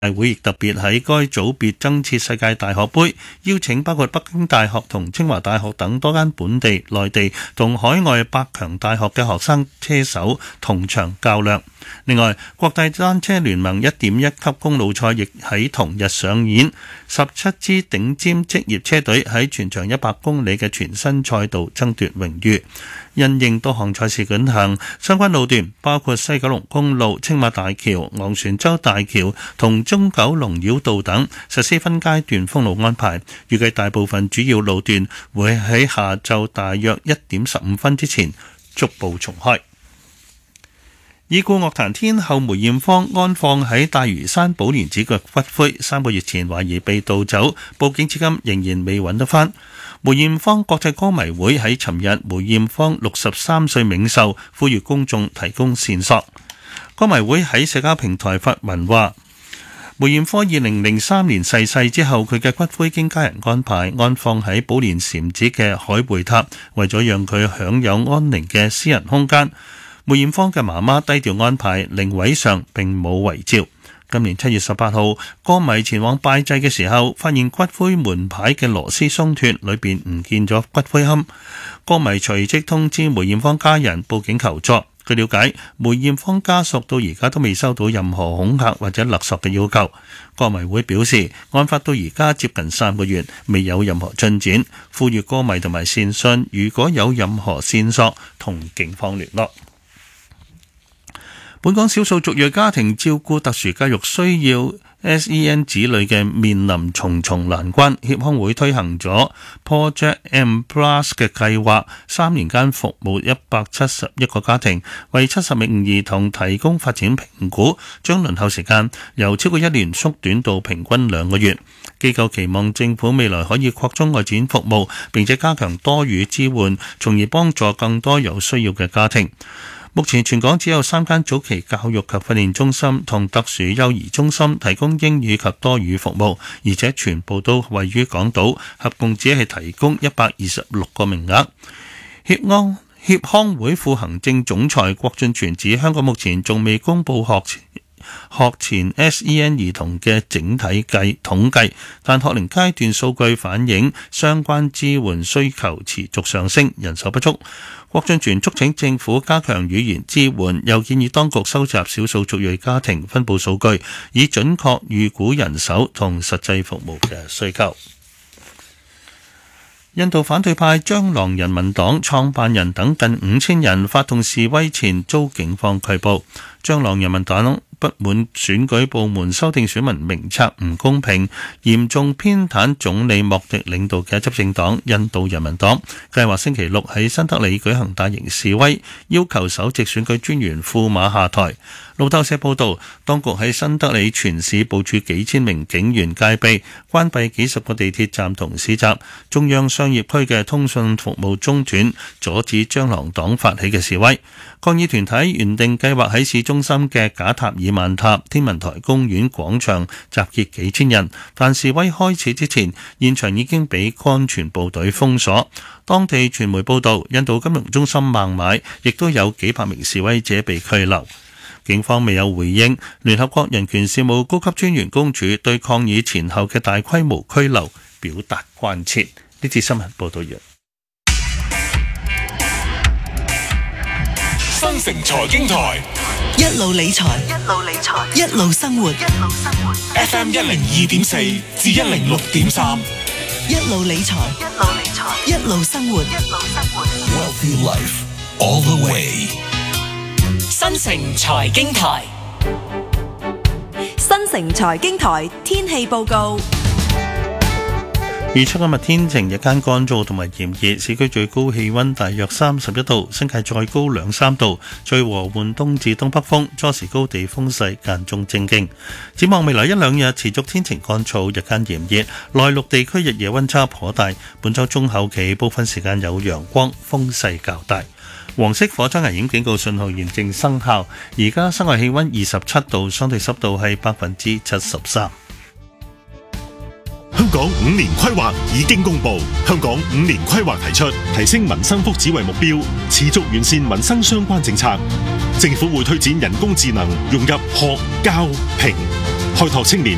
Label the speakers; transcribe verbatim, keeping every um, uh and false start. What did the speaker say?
Speaker 1: 大會亦特別喺該組別增設世界大學盃，邀請包括北京大學同清華大學等多間本地、內地同海外百強大學嘅學生車手同場較量。另外，國際單車聯盟一點一級公路賽亦喺同日上演，十七支頂尖職業車隊喺全長一百公里嘅全新賽道爭奪榮譽。因應多項賽事舉行，相關路段包括西九龍公路、青馬大橋、昂船洲大橋同中九龍繞道等，實施分階段封路安排。預計大部分主要路段會喺下晝大約一點十五分之前逐步重開。已故樂壇天后梅艷芳安放喺大嶼山寶蓮寺嘅骨灰，三個月前懷疑被盜走，報警至今仍然未揾得返。梅艷芳國際歌迷會喺尋日梅艷芳六十三歲冥壽，呼籲公眾提供線索。歌迷會喺社交平台發文話，梅艷芳二零零三年逝世之後，佢嘅骨灰經家人安排安放喺寶蓮禪寺嘅海會塔，為咗讓佢享有安寧嘅私人空間。梅艷芳嘅媽媽低調安排，靈位上並冇遺照。今年七月十八號，歌迷前往拜祭嘅時候，發現骨灰門牌嘅螺絲鬆脱，裏邊唔見咗骨灰龕。歌迷隨即通知梅艷芳家人報警求助。據了解，梅艷芳家屬到而家都未收到任何恐嚇或者勒索嘅要求。歌迷會表示，案發到而家接近三個月，未有任何進展，呼籲歌迷同埋善信，如果有任何線索，同警方聯絡。本港少數族裔家庭照顧特殊教育需要 S E N 子女嘅面臨重重難關，協康會推行咗 Project Embrace 嘅計劃，三年間服務一百七十一個家庭，為七十名兒童提供發展評估，將輪候時間由超過一年縮短到平均兩個月。機構期望政府未來可以擴充外展服務，並且加強多語支援，從而幫助更多有需要嘅家庭。目前全港只有三間早期教育及訓練中心同特殊幼兒中心提供英語及多語服務，而且全部都位於港島，合共只係提供一百二十六個名額。協安協康會副行政總裁郭俊全指，香港目前仲未公布學前學前 S E N 兒童嘅整體計統計，但學齡階段數據反映相關支援需求持續上升，人手不足。郭俊全促請政府加強語言支援，又建議當局收集少數族裔家庭分佈數據，以準確預估人手同實際服務嘅需求。印度反對派張郎人民黨創辦人等近五千人發動示威前遭警方拘捕。張郎人民黨不滿選舉部門修訂選民名冊唔公平，嚴重偏袒總理莫迪領導嘅執政黨印度人民黨，計劃星期六喺新德里舉行大型示威，要求首席選舉專員庫馬下台。路透社報道，當局喺新德里全市部署幾千名警員戒備，關閉幾十個地鐵站同市集，中央商業區嘅通訊服務中斷，阻止張郎黨發起嘅示威。抗議團體原定計劃喺市中心嘅賈塔爾曼塔天文台公園廣場集結幾千人，但示威開始之前，現場已經被安全部隊封鎖。當地傳媒報道，印度金融中心孟買亦都有幾百名示威者被拘留。警方未有回應。聯合國人權事務高級專員公署對抗議前後嘅大規模拘留表達關切。呢節新聞報道完。
Speaker 2: 新城財經台
Speaker 3: 一路理財，一路理財，一路生活，一路生活。
Speaker 2: F M 一零二點四至一零六點三，
Speaker 3: 一路理財，一路理財，一路生活，一路生活。
Speaker 2: Wealthy Life all the way。
Speaker 4: 新城財經台，
Speaker 5: 新城財經台天氣報告。
Speaker 1: 預測今日天晴，日間乾燥同埋炎熱，市區最高氣溫大約三十一度，新界再高兩三度，吹和緩東至東北風，初時高地風勢間中正勁。展望未來一兩日持續天晴乾燥，日間炎熱，內陸地區日夜溫差頗大。本週中後期部分時間有陽光，風勢較大。黃色火災危險警告信號現正生效。而家室外氣溫二十七度，相對濕度係百分之七十三。
Speaker 6: 香港五年規劃已經公布，香港五年規劃提出提升民生福祉為目標，持續完善民生相關政策。政府會推展人工智能融入學、教、評，開拓青年